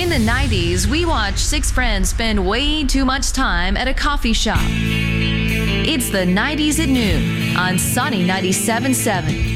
In the 90s, we watched six friends spend way too much time at a coffee shop. It's the 90s at noon on Sunny 97.7.